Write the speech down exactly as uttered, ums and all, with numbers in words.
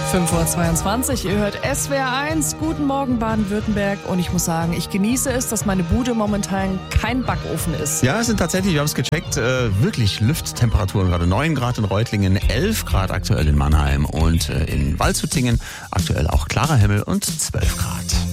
fünf Uhr zweiundzwanzig, ihr hört S W R eins, guten Morgen Baden-Württemberg und ich muss sagen, ich genieße es, dass meine Bude momentan kein Backofen ist. Ja, es sind tatsächlich, wir haben es gecheckt, äh, wirklich Lüfttemperaturen, gerade neun Grad in Reutlingen, elf Grad aktuell in Mannheim und äh, in Waldshutingen aktuell auch klarer Himmel und zwölf Grad.